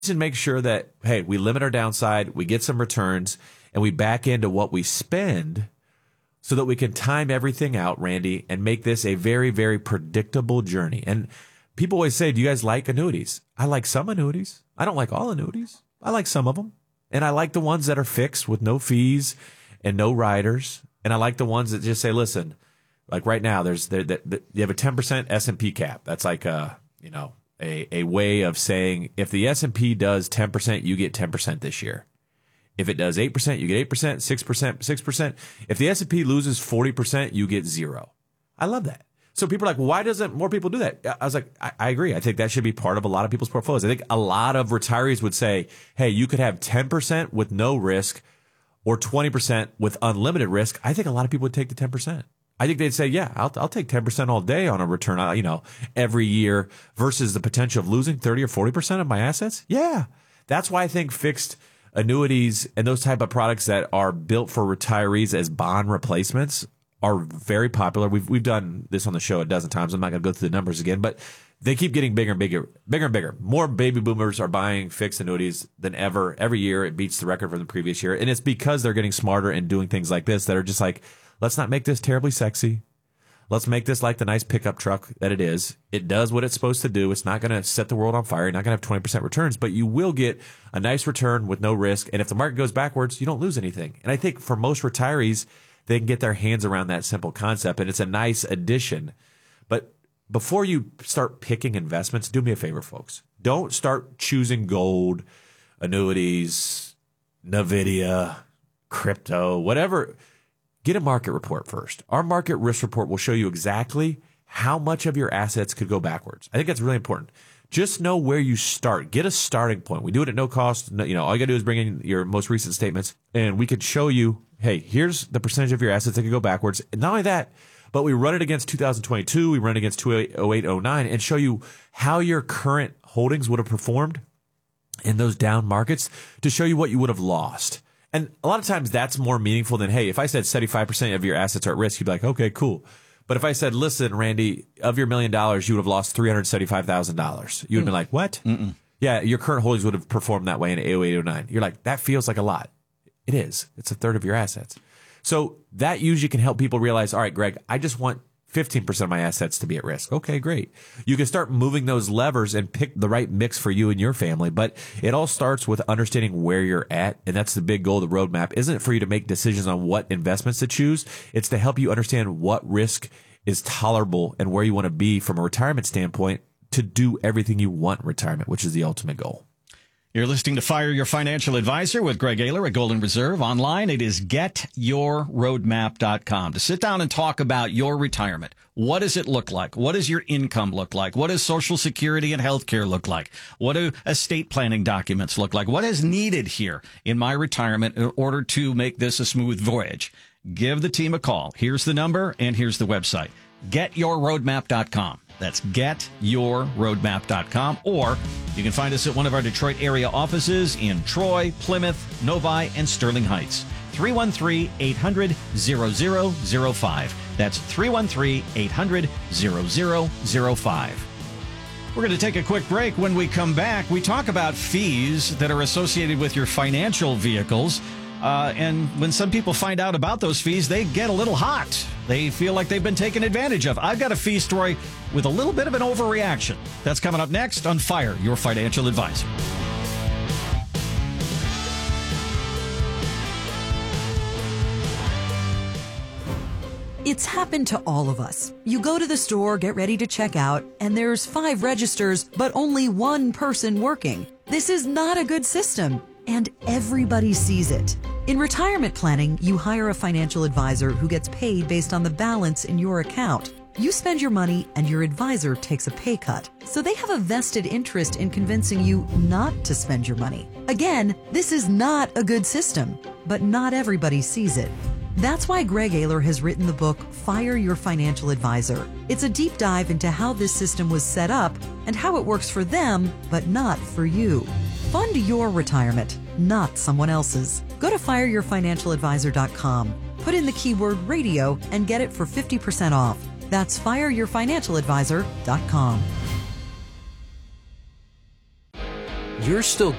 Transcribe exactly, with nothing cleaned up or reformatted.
and make sure that, hey, we limit our downside, we get some returns, and we back into what we spend so that we can time everything out, Randy, and make this a very, very predictable journey. And people always say, do you guys like annuities? I like some annuities. I don't like all annuities. I like some of them. And I like the ones that are fixed with no fees and no riders. And I like the ones that just say, listen, like right now, there's there, there, you have a ten percent S and P cap. That's like a, you know, a, a way of saying if the S and P does ten percent, you get ten percent this year. If it does eight percent, you get eight percent, six percent, six percent. If the S and P loses forty percent, you get zero. I love that. So people are like, well, why doesn't more people do that? I was like, I, I agree. I think that should be part of a lot of people's portfolios. I think a lot of retirees would say, hey, you could have ten percent with no risk or twenty percent with unlimited risk. I think a lot of people would take the ten percent. I think they'd say, yeah, I'll, I'll take ten percent all day on a return, uh, you know, every year versus the potential of losing thirty or forty percent of my assets. Yeah. That's why I think fixed annuities and those type of products that are built for retirees as bond replacements are very popular. We've we've done this on the show a dozen times. I'm not going to go through the numbers again, but they keep getting bigger and bigger, bigger and bigger. More baby boomers are buying fixed annuities than ever. Every year it beats the record from the previous year. And it's because they're getting smarter and doing things like this that are just like, let's not make this terribly sexy. Let's make this like the nice pickup truck that it is. It does what it's supposed to do. It's not going to set the world on fire. You're not going to have twenty percent returns, but you will get a nice return with no risk. And if the market goes backwards, you don't lose anything. And I think for most retirees, they can get their hands around that simple concept, and it's a nice addition. But before you start picking investments, do me a favor, folks. Don't start choosing gold, annuities, NVIDIA, crypto, whatever. Get a market report first. Our market risk report will show you exactly how much of your assets could go backwards. I think that's really important. Just know where you start. Get a starting point. We do it at no cost. No, you know, all you got to do is bring in your most recent statements, and we could show you, hey, here's the percentage of your assets that could go backwards. And not only that, but we run it against two thousand twenty-two, we run it against two thousand eight, oh nine, and show you how your current holdings would have performed in those down markets to show you what you would have lost. And a lot of times that's more meaningful than, hey, if I said seventy-five percent of your assets are at risk, you'd be like, okay, cool. But if I said, listen, Randy, of your million dollars, you would have lost three hundred seventy-five thousand dollars. You would have been like, what? Mm-mm. Yeah, your current holdings would have performed that way in oh eight, oh nine. You're like, that feels like a lot. It is. It's a third of your assets. So that usually can help people realize, all right, Greg, I just want fifteen percent of my assets to be at risk. Okay, great. You can start moving those levers and pick the right mix for you and your family. But it all starts with understanding where you're at. And that's the big goal of the roadmap. Isn't it for you to make decisions on what investments to choose? It's to help you understand what risk is tolerable and where you want to be from a retirement standpoint to do everything you want in retirement, which is the ultimate goal. You're listening to Fire Your Financial Advisor with Greg Ayler at Golden Reserve. Online, it is get your roadmap dot com to sit down and talk about your retirement. What does it look like? What does your income look like? What does Social Security and health care look like? What do estate planning documents look like? What is needed here in my retirement in order to make this a smooth voyage? Give the team a call. Here's the number and here's the website. get your roadmap dot com. That's get your roadmap dot com. Or you can find us at one of our Detroit area offices in Troy, Plymouth, Novi, and Sterling Heights. three one three, eight hundred, zero zero zero five. That's three one three, eight hundred, zero zero zero five. We're going to take a quick break. When we come back, we talk about fees that are associated with your financial vehicles. Uh, and when some people find out about those fees, they get a little hot. They feel like they've been taken advantage of. I've got a fee story with a little bit of an overreaction. That's coming up next on Fire Your Financial Advisor. It's happened to all of us. You go to the store, get ready to check out, and there's five registers, but only one person working. This is not a good system. And everybody sees it. In retirement planning, you hire a financial advisor who gets paid based on the balance in your account. You spend your money and your advisor takes a pay cut. So they have a vested interest in convincing you not to spend your money. Again, this is not a good system, but not everybody sees it. That's why Greg Ayler has written the book, Fire Your Financial Advisor. It's a deep dive into how this system was set up and how it works for them, but not for you. Fund your retirement, not someone else's. Go to fire your financial advisor dot com. Put in the keyword radio and get it for fifty percent off. That's fire your financial advisor dot com. you're still